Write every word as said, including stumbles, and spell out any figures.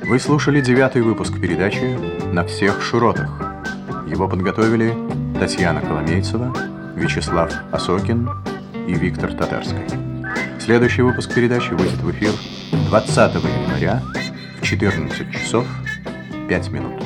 Вы слушали девятый выпуск передачи «На всех широтах». Его подготовили Татьяна Коломейцева, Вячеслав Осокин и Виктор Татарский. Следующий выпуск передачи выйдет в эфир двадцатого января в четырнадцать часов пять минут.